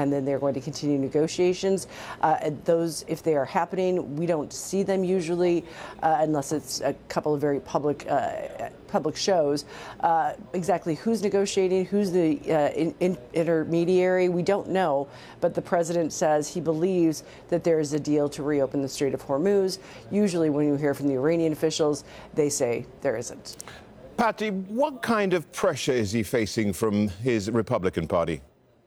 and then they're going to continue negotiations. Those, if they are happening, we don't see them usually unless it's a couple of very public shows. Exactly who's negotiating, who's the intermediary, we don't know. But the president says he believes that there is a deal to reopen the Strait of Hormuz. Usually when you hear from the Iranian officials, they say there isn't. Patty, what kind of pressure is he facing from his Republican Party?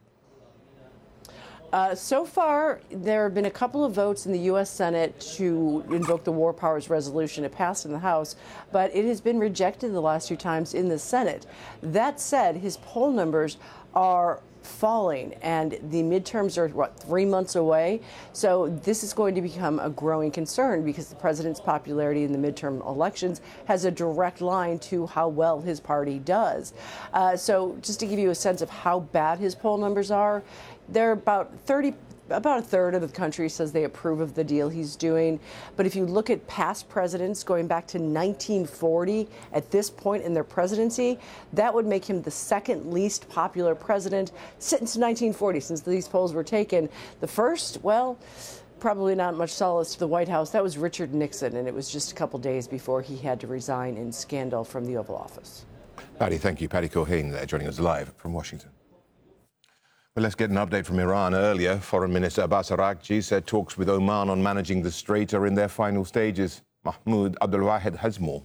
So far, there have been a couple of votes in the U.S. Senate to invoke the War Powers Resolution. It passed in the House, but it has been rejected the last 2 times in the Senate. That said, his poll numbers are falling, and the midterms are, 3 months away? So this is going to become a growing concern because the president's popularity in the midterm elections has a direct line to how well his party does. So just to give you a sense of how bad his poll numbers are, they're about a third of the country says they approve of the deal he's doing. But if you look at past presidents going back to 1940, at this point in their presidency, that would make him the second least popular president since 1940, since these polls were taken. The first, well, probably not much solace to the White House. That was Richard Nixon, and it was just a couple days before he had to resign in scandal from the Oval Office. Patty, thank you. Patty Culhane joining us live from Washington. Well, let's get an update from Iran. Earlier, Foreign Minister Abbas Araghchi said talks with Oman on managing the strait are in their final stages. Mahmoud Abdulwahed has more.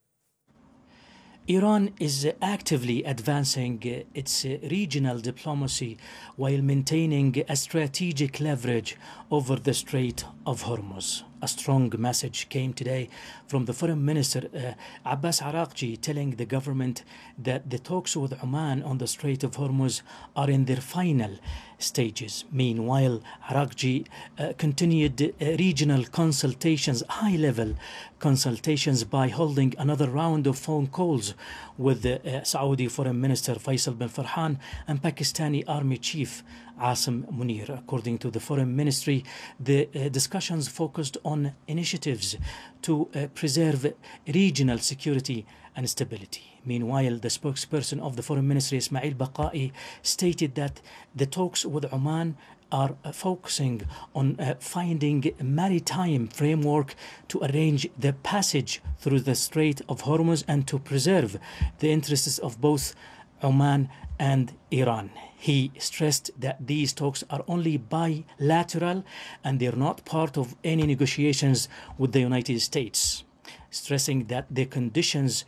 Iran is actively advancing its regional diplomacy while maintaining a strategic leverage over the Strait of Hormuz. A strong message came today from the Foreign Minister Abbas Araghchi telling the government that the talks with Oman on the Strait of Hormuz are in their final stages. Meanwhile, Araghchi continued regional consultations, high-level consultations, by holding another round of phone calls with the Saudi Foreign Minister Faisal bin Farhan and Pakistani Army Chief Asim Munir. According to the Foreign Ministry, the discussions focused on initiatives to preserve regional security and stability. Meanwhile, the spokesperson of the Foreign Ministry, Ismail Baqai, stated that the talks with Oman are focusing on finding a maritime framework to arrange the passage through the Strait of Hormuz and to preserve the interests of both Oman and Iran. He stressed that these talks are only bilateral and they're not part of any negotiations with the United States, stressing that the conditions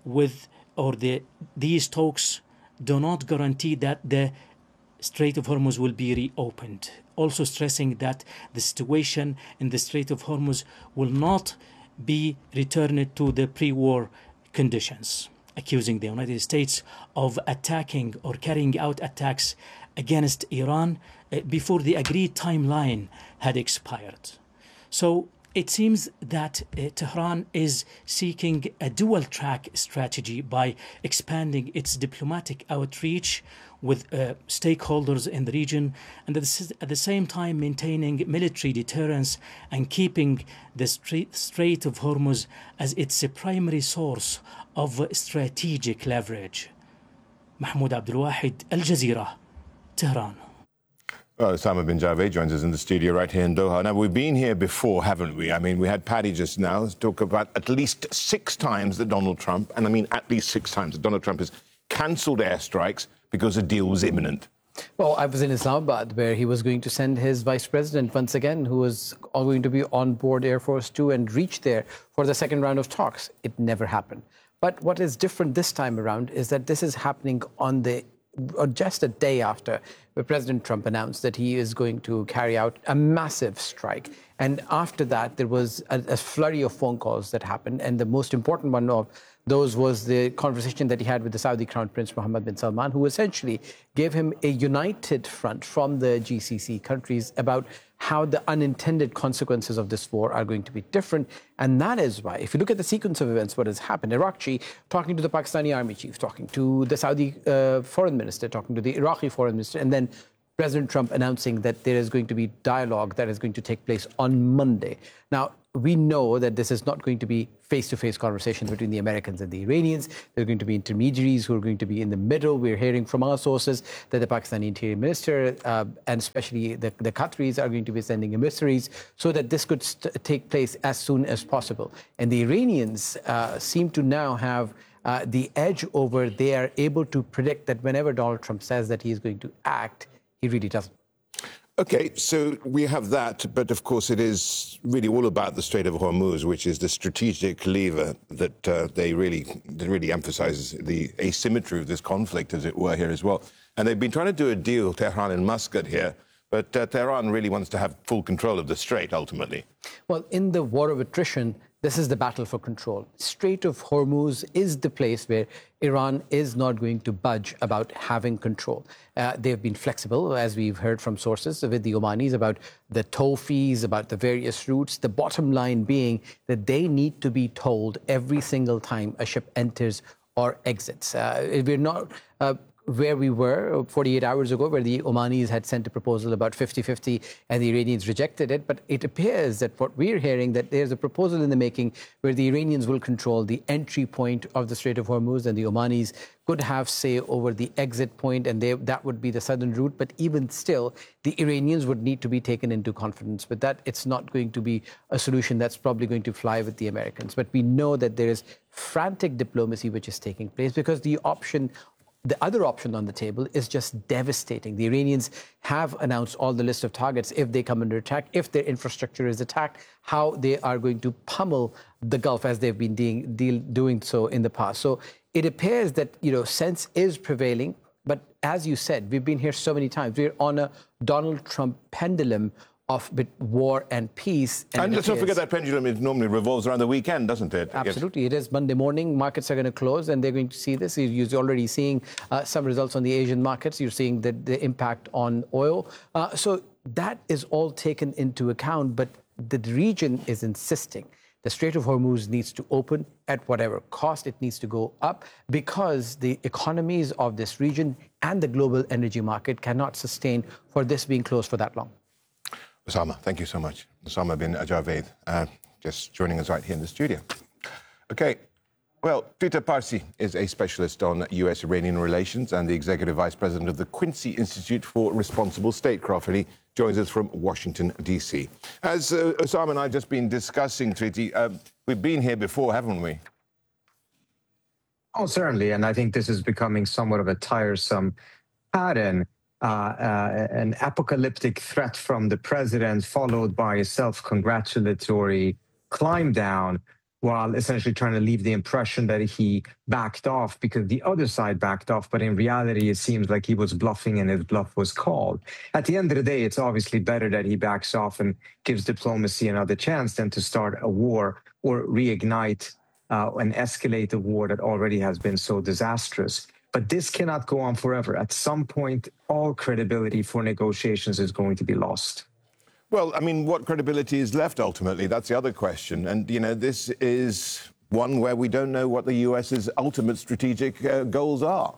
these talks do not guarantee that the Strait of Hormuz will be reopened. Also stressing that the situation in the Strait of Hormuz will not be returned to the pre-war conditions, accusing the United States of attacking or carrying out attacks against Iran before the agreed timeline had expired. So it seems that Tehran is seeking a dual-track strategy by expanding its diplomatic outreach with stakeholders in the region, and at the same time maintaining military deterrence and keeping the Strait of Hormuz as its primary source of strategic leverage. Mahmoud Abdulwahed, Al Jazeera, Tehran. Well, Osama bin Javed joins us in the studio right here in Doha. Now, we've been here before, haven't we? I mean, we had Paddy just now talk about at least 6 times that Donald Trump, and I mean at least 6 times that Donald Trump has cancelled airstrikes because a deal was imminent. Well, I was in Islamabad where he was going to send his vice president once again, who was going to be on board Air Force 2 and reach there for the second round of talks. It never happened. But what is different this time around is that this is happening on just a day after where President Trump announced that he is going to carry out a massive strike. And after that, there was a flurry of phone calls that happened. And the most important one of those was the conversation that he had with the Saudi Crown Prince Mohammed bin Salman, who essentially gave him a united front from the GCC countries about how the unintended consequences of this war are going to be different. And that is why, if you look at the sequence of events, what has happened, Araghchi talking to the Pakistani army chief, talking to the Saudi foreign minister, talking to the Iraqi foreign minister, and then President Trump announcing that there is going to be dialogue that is going to take place on Monday. Now, we know that this is not going to be face-to-face conversations between the Americans and the Iranians. There are going to be intermediaries who are going to be in the middle. We're hearing from our sources that the Pakistani Interior Minister and especially the Qataris are going to be sending emissaries so that this could take place as soon as possible. And the Iranians seem to now have the edge over. They are able to predict that whenever Donald Trump says that he is going to act, he really doesn't. Okay, so we have that, but of course it is really all about the Strait of Hormuz, which is the strategic lever that they really emphasizes the asymmetry of this conflict, as it were, here as well. And they've been trying to do a deal, Tehran and Muscat here, but Tehran really wants to have full control of the strait, ultimately. Well, in the war of attrition, this is the battle for control. Strait of Hormuz is the place where Iran is not going to budge about having control. They've been flexible, as we've heard from sources with the Omanis, about the toll fees, about the various routes. The bottom line being that they need to be told every single time a ship enters or exits. We're not where we were 48 hours ago, where the Omanis had sent a proposal about 50-50 and the Iranians rejected it. But it appears that what we're hearing, that there's a proposal in the making where the Iranians will control the entry point of the Strait of Hormuz and the Omanis could have say over the exit point, and that would be the southern route. But even still, the Iranians would need to be taken into confidence. But that it's not going to be a solution that's probably going to fly with the Americans. But we know that there is frantic diplomacy which is taking place because the other option on the table is just devastating. The Iranians have announced all the list of targets if they come under attack, if their infrastructure is attacked, how they are going to pummel the Gulf as they've been doing so in the past. So it appears that, sense is prevailing. But as you said, we've been here so many times. We're on a Donald Trump pendulum of war and peace. And let's not forget that pendulum normally revolves around the weekend, doesn't it? Absolutely. It is Monday morning. Markets are going to close and they're going to see this. You're already seeing some results on the Asian markets. You're seeing the impact on oil. So that is all taken into account. But the region is insisting the Strait of Hormuz needs to open at whatever cost. It needs to go up because the economies of this region and the global energy market cannot sustain for this being closed for that long. Osama, thank you so much. Osama bin Javed, just joining us right here in the studio. Okay, well, Peter Parsi is a specialist on U.S.-Iranian relations and the executive vice president of the Quincy Institute for Responsible Statecraft, and he joins us from Washington, D.C. As Osama and I have just been discussing, Triti, we've been here before, haven't we? Oh, certainly, and I think this is becoming somewhat of a tiresome pattern. An apocalyptic threat from the president followed by a self-congratulatory climb down while essentially trying to leave the impression that he backed off because the other side backed off. But in reality, it seems like he was bluffing and his bluff was called. At the end of the day, it's obviously better that he backs off and gives diplomacy another chance than to start a war or reignite and escalate a war that already has been so disastrous. But this cannot go on forever. At some point, all credibility for negotiations is going to be lost. Well, I mean, what credibility is left ultimately? That's the other question. And, this is one where we don't know what the U.S.'s ultimate strategic goals are.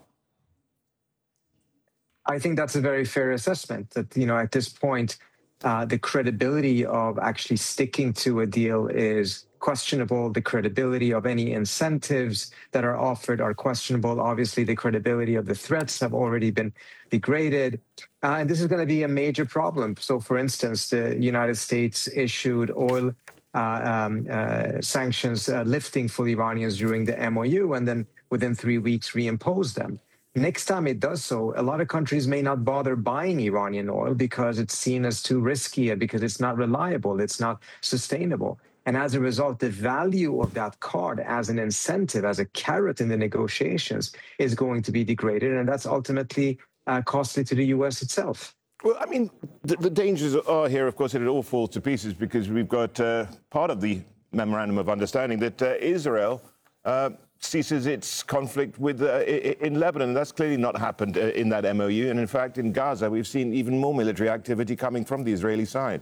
I think that's a very fair assessment that, at this point, the credibility of actually sticking to a deal is questionable. The credibility of any incentives that are offered are questionable. Obviously, the credibility of the threats have already been degraded. And this is going to be a major problem. So, for instance, the United States issued oil sanctions lifting for the Iranians during the MOU, and then within 3 weeks reimposed them. Next time it does so, a lot of countries may not bother buying Iranian oil because it's seen as too risky and because it's not reliable, it's not sustainable. And as a result, the value of that card as an incentive, as a carrot in the negotiations is going to be degraded. And that's ultimately costly to the U.S. itself. Well, I mean, the dangers are here, of course, that it all falls to pieces because we've got part of the memorandum of understanding that Israel ceases its conflict with in Lebanon. That's clearly not happened in that MOU. And in fact, in Gaza, we've seen even more military activity coming from the Israeli side.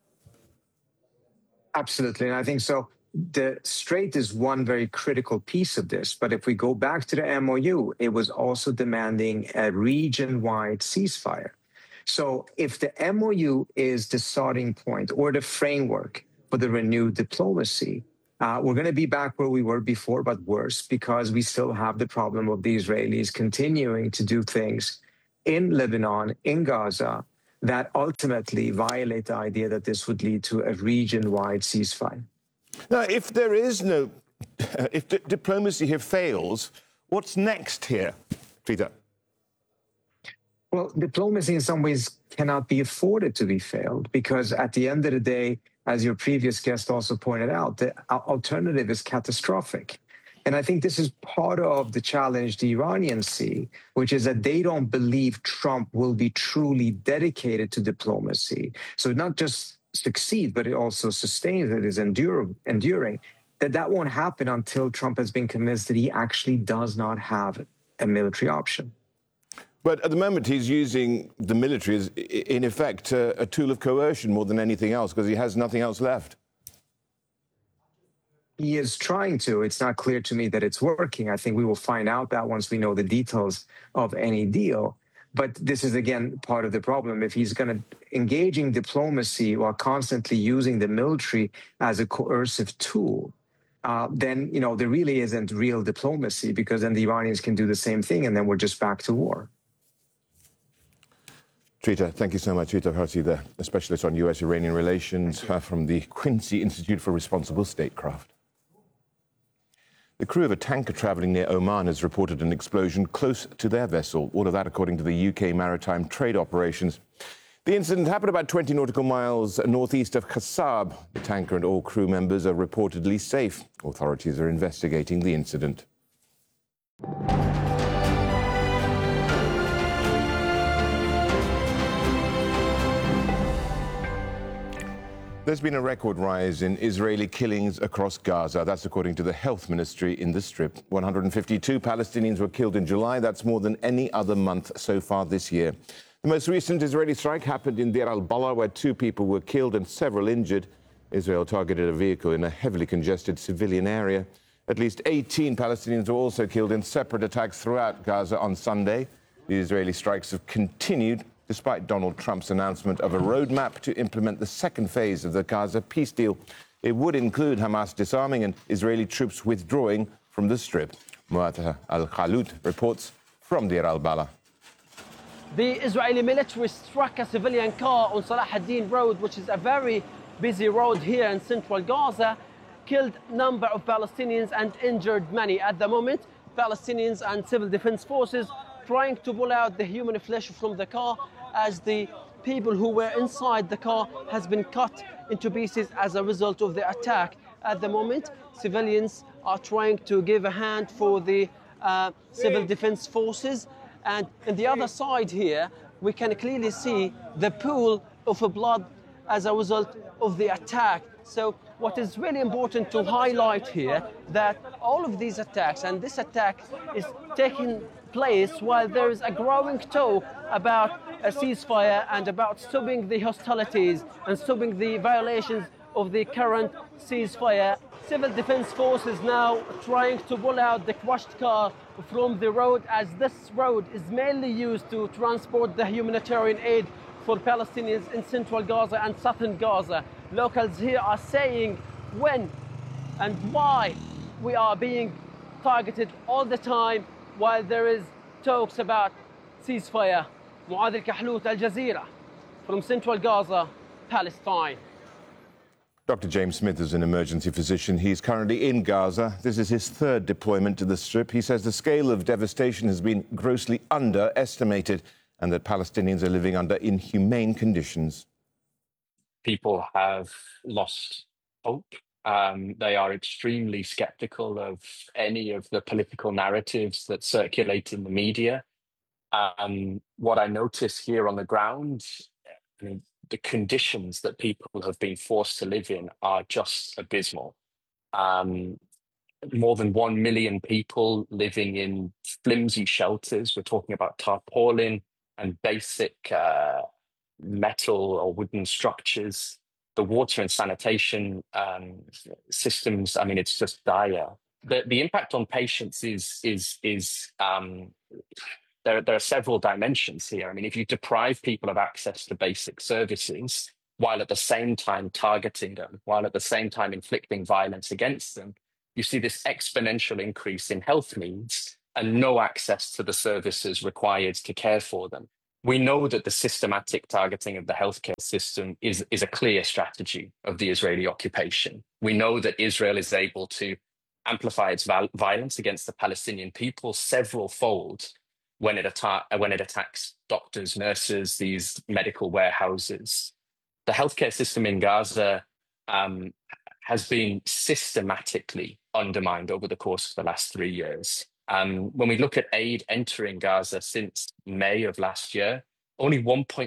Absolutely. And I think so. The Strait is one very critical piece of this. But if we go back to the MOU, it was also demanding a region-wide ceasefire. So if the MOU is the starting point or the framework, for the renewed diplomacy. We're going to be back where we were before, but worse, because we still have the problem of the Israelis continuing to do things in Lebanon, in Gaza, that ultimately violate the idea that this would lead to a region-wide ceasefire. Now, if there is no, if diplomacy here fails, what's next here, Peter? Well, diplomacy in some ways cannot be afforded to be failed, because at the end of the day, as your previous guest also pointed out, the alternative is catastrophic. And I think this is part of the challenge the Iranians see, which is that they don't believe Trump will be truly dedicated to diplomacy. So not just succeed, but it also sustains, it is enduring, that won't happen until Trump has been convinced that he actually does not have a military option. But at the moment, he's using the military as, in effect, a tool of coercion more than anything else, because he has nothing else left. He is trying to. It's not clear to me that it's working. I think we will find out that once we know the details of any deal. But this is, again, part of the problem. If he's going to engage in diplomacy while constantly using the military as a coercive tool, then, there really isn't real diplomacy, because then the Iranians can do the same thing, and then we're just back to war. Trita, thank you so much. Trita Parsi, the specialist on U.S.-Iranian relations from the Quincy Institute for Responsible Statecraft. The crew of a tanker travelling near Oman has reported an explosion close to their vessel. All of that according to the UK Maritime Trade Operations. The incident happened about 20 nautical miles northeast of Qasab. The tanker and all crew members are reportedly safe. Authorities are investigating the incident. There's been a record rise in Israeli killings across Gaza. That's according to the health ministry in the Strip. 152 Palestinians were killed in July. That's more than any other month so far this year. The most recent Israeli strike happened in Deir al-Balah, where 2 people were killed and several injured. Israel targeted a vehicle in a heavily congested civilian area. At least 18 Palestinians were also killed in separate attacks throughout Gaza on Sunday. The Israeli strikes have continued despite Donald Trump's announcement of a roadmap to implement the second phase of the Gaza peace deal. It would include Hamas disarming and Israeli troops withdrawing from the Strip. Muatta al-Khalut reports from Deir al-Balah. The Israeli military struck a civilian car on Salah ad-Din Road, which is a very busy road here in central Gaza, killed a number of Palestinians and injured many. At the moment, Palestinians and civil defense forces trying to pull out the human flesh from the car, as the people who were inside the car has been cut into pieces as a result of the attack. At the moment, civilians are trying to give a hand for the civil defense forces. And on the other side here, we can clearly see the pool of blood as a result of the attack. So what is really important to highlight here, that all of these attacks, and this attack is taking place while there is a growing talk about a ceasefire and about stopping the hostilities and stopping the violations of the current ceasefire. Civil defense forces now trying to pull out the crushed car from the road, as this road is mainly used to transport the humanitarian aid for Palestinians in central Gaza and southern Gaza. Locals here are saying when and why we are being targeted all the time while there is talks about ceasefire. Muadd al-Kahlout, Al Jazeera, from central Gaza, Palestine. Dr. James Smith is an emergency physician. He's currently in Gaza. This is his 3rd deployment to the Strip. He says the scale of devastation has been grossly underestimated and that Palestinians are living under inhumane conditions. People have lost hope. They are extremely skeptical of any of the political narratives that circulate in the media. What I notice here on the ground, I mean, the conditions that people have been forced to live in are just abysmal. More than 1 million people living in flimsy shelters. We're talking about tarpaulin and basic metal or wooden structures. The water and sanitation systems, I mean, it's just dire. The impact on patients is there are several dimensions here. I mean, if you deprive people of access to basic services, while at the same time targeting them, while at the same time inflicting violence against them, you see this exponential increase in health needs and no access to the services required to care for them. We know that the systematic targeting of the healthcare system is a clear strategy of the Israeli occupation. We know that Israel is able to amplify its violence against the Palestinian people several-fold when it attacks doctors, nurses, these medical warehouses. The healthcare system in Gaza has been systematically undermined over the course of the last 3 years. When we look at aid entering Gaza since May of last year, only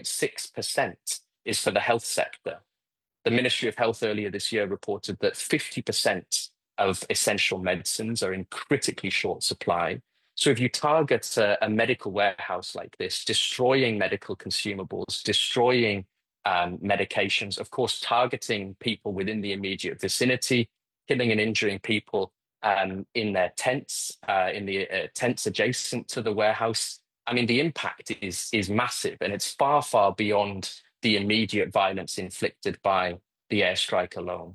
1.6% is for the health sector. The Ministry of Health earlier this year reported that 50% of essential medicines are in critically short supply. So if you target a medical warehouse like this, destroying medical consumables, destroying medications, of course, targeting people within the immediate vicinity, killing and injuring people in their tents, in the tents adjacent to the warehouse. I mean, the impact is massive, and it's far, far beyond the immediate violence inflicted by the airstrike alone.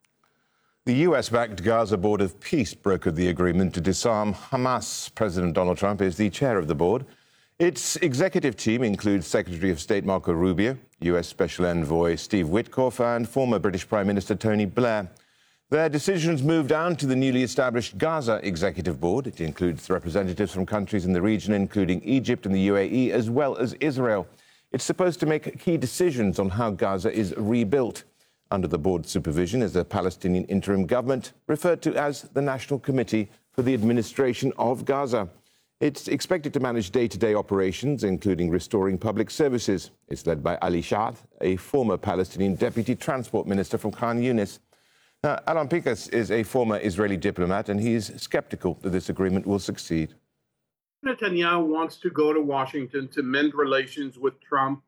The US-backed Gaza Board of Peace brokered the agreement to disarm Hamas. President Donald Trump is the chair of the board. Its executive team includes Secretary of State Marco Rubio, US Special Envoy Steve Witkoff, and former British Prime Minister Tony Blair. Their decisions move down to the newly established Gaza Executive Board. It includes representatives from countries in the region, including Egypt and the UAE, as well as Israel. It's supposed to make key decisions on how Gaza is rebuilt. Under the board's supervision is the Palestinian interim government, referred to as the National Committee for the Administration of Gaza. It's expected to manage day-to-day operations, including restoring public services. It's led by Ali Shad, a former Palestinian deputy transport minister from Khan Yunis. Now, Alon Pincus is a former Israeli diplomat, and he's skeptical that this agreement will succeed. Netanyahu wants to go to Washington to mend relations with Trump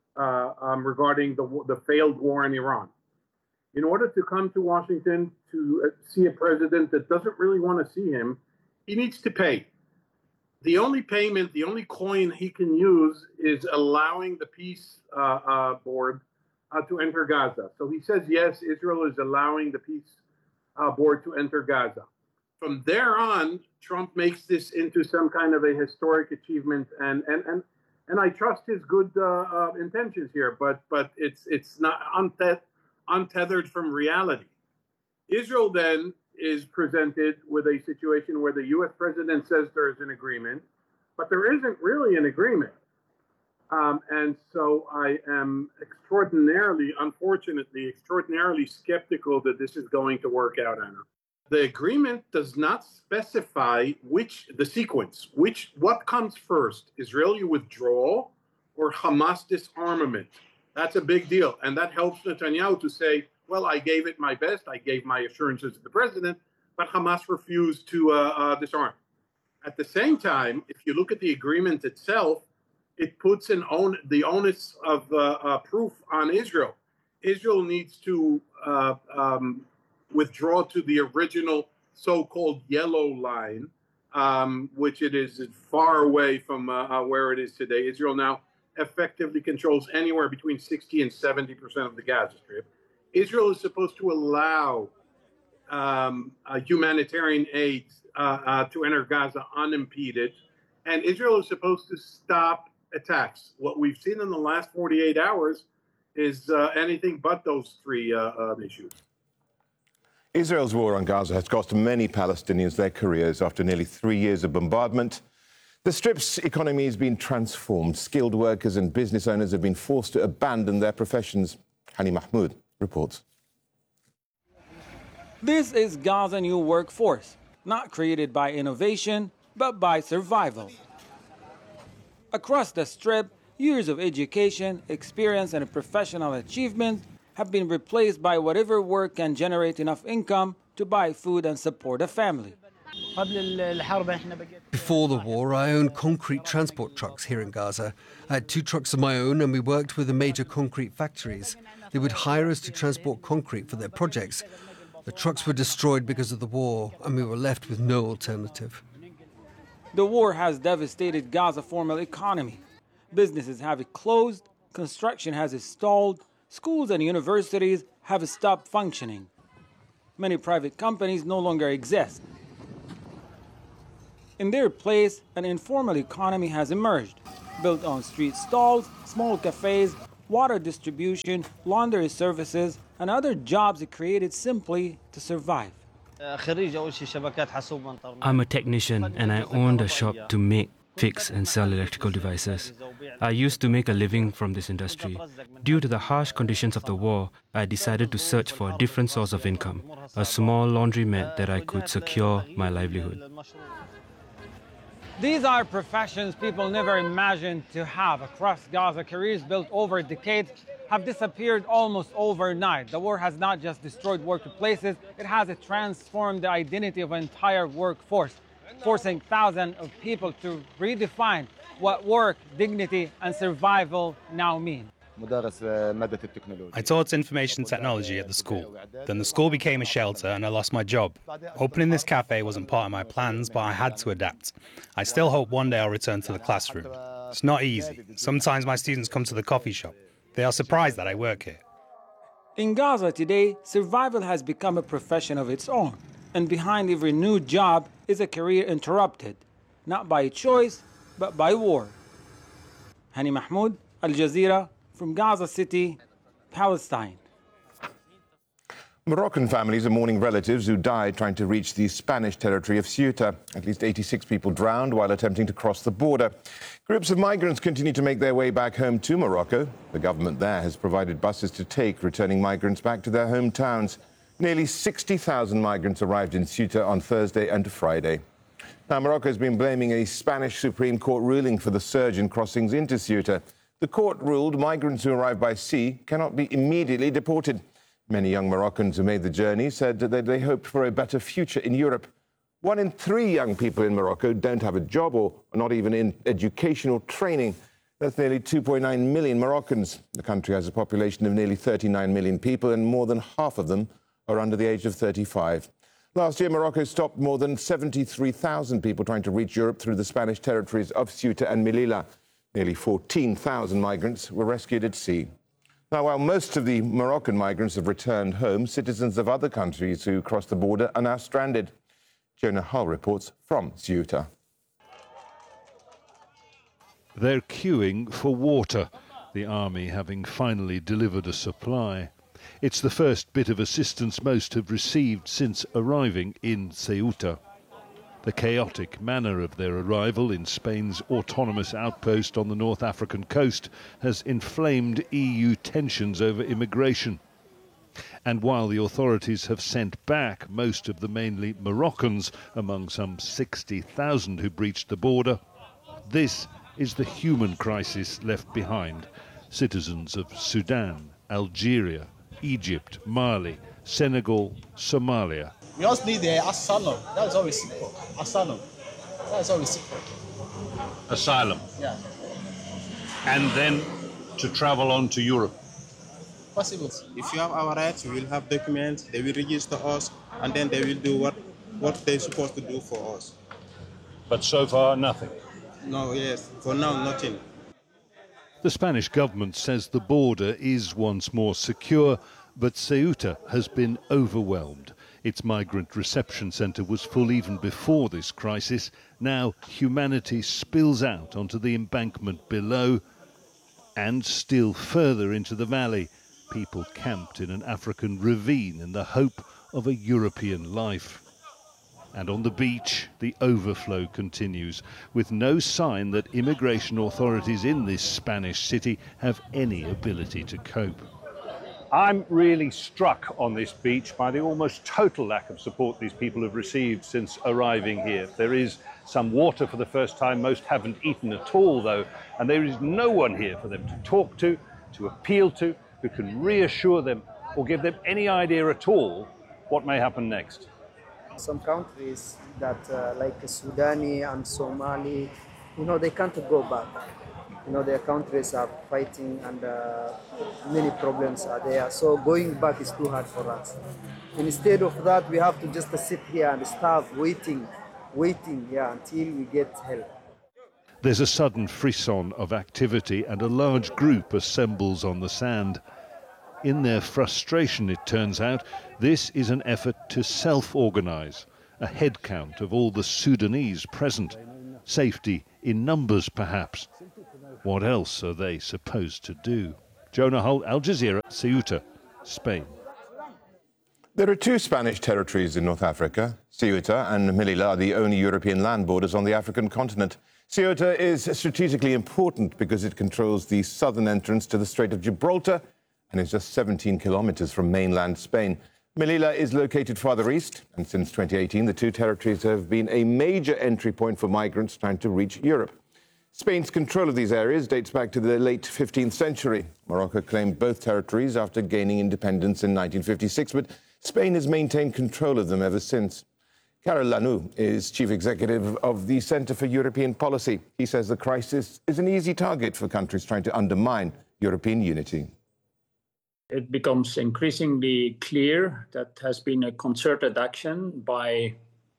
regarding the failed war in Iran. In order to come to Washington to see a president that doesn't really want to see him, he needs to pay. The only payment, the only coin he can use is allowing the peace board to enter Gaza. So he says, yes, Israel is allowing the peace board to enter Gaza. From there on, Trump makes this into some kind of a historic achievement, and I trust his good intentions here, but it's not untethered from reality. Israel then is presented with a situation where the U.S. president says there is an agreement, but there isn't really an agreement. And so I am unfortunately, extraordinarily skeptical that this is going to work out, Anna. The agreement does not specify the sequence, what comes first, Israeli withdrawal or Hamas disarmament. That's a big deal. And that helps Netanyahu to say, well, I gave it my best. I gave my assurances to the president, but Hamas refused to disarm. At the same time, if you look at the agreement itself, it puts the onus of proof on Israel. Israel needs to withdraw to the original so-called yellow line, which it is far away from where it is today. Israel now effectively controls anywhere between 60 and 70% of the Gaza Strip. Israel is supposed to allow humanitarian aid to enter Gaza unimpeded, and Israel is supposed to stop attacks. What we've seen in the last 48 hours is anything but those three issues. Israel's war on Gaza has cost many Palestinians their careers after nearly 3 years of bombardment. The Strip's economy has been transformed. Skilled workers and business owners have been forced to abandon their professions. Hani Mahmoud reports. This is Gaza's new workforce, not created by innovation, but by survival. Across the Strip, years of education, experience, and professional achievement have been replaced by whatever work can generate enough income to buy food and support a family. Before the war, I owned concrete transport trucks here in Gaza. I had 2 trucks of my own, and we worked with the major concrete factories. They would hire us to transport concrete for their projects. The trucks were destroyed because of the war, and we were left with no alternative. The war has devastated Gaza's formal economy. Businesses have closed, construction has stalled, Schools and universities have stopped functioning. Many private companies no longer exist. In their place, an informal economy has emerged, built on street stalls, small cafes, water distribution, laundry services, and other jobs created simply to survive. I'm a technician and I owned a shop to make, fix and sell electrical devices. I used to make a living from this industry. Due to the harsh conditions of the war, I decided to search for a different source of income, a small laundromat that I could secure my livelihood. These are professions people never imagined to have across Gaza. Careers built over decades have disappeared almost overnight. The war has not just destroyed workplaces, it has transformed the identity of an entire workforce, forcing thousands of people to redefine what work, dignity, and survival now mean. I taught information technology at the school. Then the school became a shelter and I lost my job. Opening this cafe wasn't part of my plans, but I had to adapt. I still hope one day I'll return to the classroom. It's not easy. Sometimes my students come to the coffee shop. They are surprised that I work here. In Gaza today, survival has become a profession of its own. And behind every new job is a career interrupted, not by choice, but by war. Hani Mahmoud, Al Jazeera, from Gaza City, Palestine. Moroccan families are mourning relatives who died trying to reach the Spanish territory of Ceuta. At least 86 people drowned while attempting to cross the border. Groups of migrants continue to make their way back home to Morocco. The government there has provided buses to take returning migrants back to their hometowns. Nearly 60,000 migrants arrived in Ceuta on Thursday and Friday. Now, Morocco has been blaming a Spanish Supreme Court ruling for the surge in crossings into Ceuta. The court ruled migrants who arrive by sea cannot be immediately deported. Many young Moroccans who made the journey said that they hoped for a better future in Europe. 1 in 3 young people in Morocco don't have a job or not even in educational training. That's nearly 2.9 million Moroccans. The country has a population of nearly 39 million people, and more than half of them are under the age of 35. Last year, Morocco stopped more than 73,000 people trying to reach Europe through the Spanish territories of Ceuta and Melilla. Nearly 14,000 migrants were rescued at sea. Now, while most of the Moroccan migrants have returned home, citizens of other countries who crossed the border are now stranded. Jonah Hull reports from Ceuta. They're queuing for water, the army having finally delivered a supply. It's the first bit of assistance most have received since arriving in Ceuta. The chaotic manner of their arrival in Spain's autonomous outpost on the North African coast has inflamed EU tensions over immigration. And while the authorities have sent back most of the mainly Moroccans, among some 60,000 who breached the border, this is the human crisis left behind. Citizens of Sudan, Algeria, Egypt, Mali, Senegal, Somalia. We just need the asylum. That's all we seek for. Asylum. That's all we seek for. Asylum. Yeah. And then to travel on to Europe. Possible. If you have our rights, we will have documents, they will register us, and then they will do what they're supposed to do for us. But so far, nothing. No, yes. For now, nothing. The Spanish government says the border is once more secure, but Ceuta has been overwhelmed. Its migrant reception centre was full even before this crisis. Now humanity spills out onto the embankment below and still further into the valley. People camped in an African ravine in the hope of a European life. And on the beach, the overflow continues, with no sign that immigration authorities in this Spanish city have any ability to cope. I'm really struck on this beach by the almost total lack of support these people have received since arriving here. There is some water for the first time. Most haven't eaten at all, though, and there is no one here for them to talk to appeal to, who can reassure them or give them any idea at all what may happen next. Some countries that, like Sudani and Somali, they can't go back. Their countries are fighting and many problems are there. So going back is too hard for us. Instead of that, we have to just sit here and starve, waiting until we get help. There's a sudden frisson of activity and a large group assembles on the sand. In their frustration, it turns out, this is an effort to self-organise, a head count of all the Sudanese present. Safety in numbers, perhaps. What else are they supposed to do? Jonah Holt, Al Jazeera, Ceuta, Spain. There are two Spanish territories in North Africa. Ceuta and Melilla are the only European land borders on the African continent. Ceuta is strategically important because it controls the southern entrance to the Strait of Gibraltar and is just 17 kilometers from mainland Spain. Melilla is located farther east, and since 2018, the two territories have been a major entry point for migrants trying to reach Europe. Spain's control of these areas dates back to the late 15th century. Morocco claimed both territories after gaining independence in 1956, but Spain has maintained control of them ever since. Carol Lanou is chief executive of the Centre for European Policy. He says the crisis is an easy target for countries trying to undermine European unity. It becomes increasingly clear that has been a concerted action by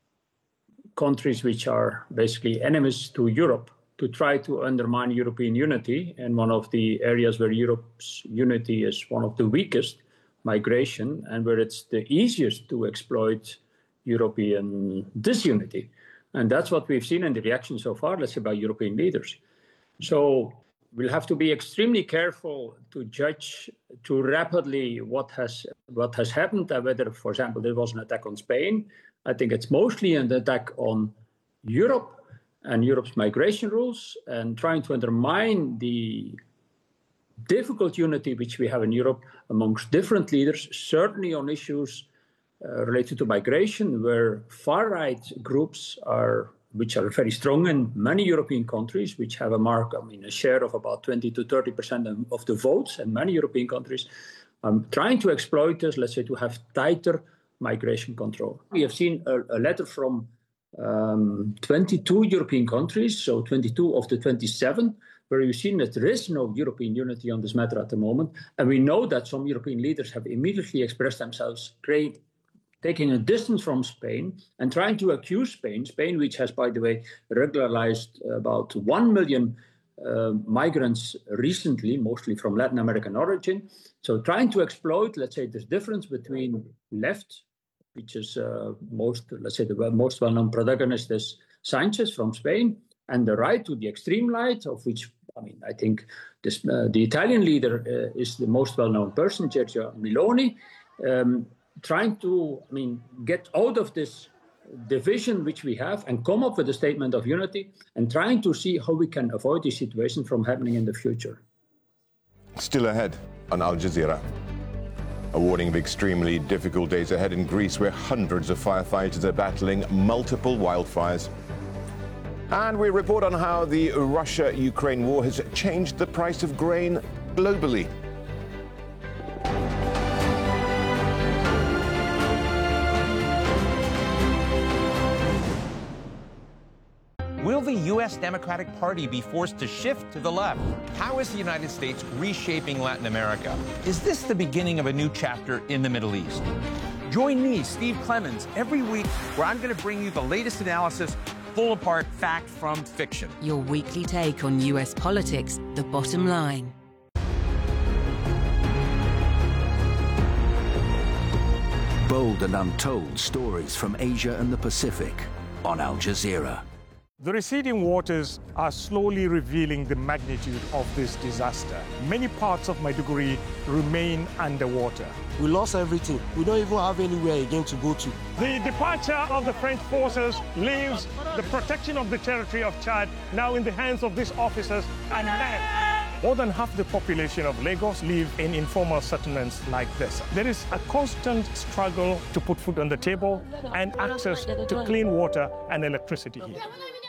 countries which are basically enemies to Europe to try to undermine European unity. And one of the areas where Europe's unity is one of the weakest, migration, and where it's the easiest to exploit European disunity. And that's what we've seen in the reaction so far, let's say, by European leaders. So we'll have to be extremely careful to judge too rapidly what has happened, and whether, for example, there was an attack on Spain. I think it's mostly an attack on Europe and Europe's migration rules, and trying to undermine the difficult unity which we have in Europe amongst different leaders, certainly on issues related to migration, where far-right groups which are very strong in many European countries, which have a share of about 20 to 30% of the votes in many European countries, trying to exploit this, let's say, to have tighter migration control. We have seen a letter from 22 European countries, so 22 of the 27, where you've seen that there is no European unity on this matter at the moment. And we know that some European leaders have immediately expressed themselves taking a distance from Spain and trying to accuse Spain, which has, by the way, regularized about 1 million migrants recently, mostly from Latin American origin. So trying to exploit, let's say, this difference between left, which is the most well-known protagonist is Sanchez from Spain, and the right to the extreme right, of which, I think the Italian leader is the most well-known person, Giorgia Meloni, trying to get out of this division which we have and come up with a statement of unity, and trying to see how we can avoid this situation from happening in the future. Still ahead on Al Jazeera. A warning of extremely difficult days ahead in Greece, where hundreds of firefighters are battling multiple wildfires. And we report on how the Russia-Ukraine war has changed the price of grain globally. Will the U.S. Democratic Party be forced to shift to the left? How is the United States reshaping Latin America? Is this the beginning of a new chapter in the Middle East? Join me, Steve Clemons, every week where I'm going to bring you the latest analysis, pull apart fact from fiction. Your weekly take on U.S. politics, The Bottom Line. Bold and untold stories from Asia and the Pacific on Al Jazeera. The receding waters are slowly revealing the magnitude of this disaster. Many parts of Maiduguri remain underwater. We lost everything. We don't even have anywhere again to go to. The departure of the French forces leaves the protection of the territory of Chad now in the hands of these officers and men. More than half the population of Lagos live in informal settlements like this. There is a constant struggle to put food on the table and access to clean water and electricity here.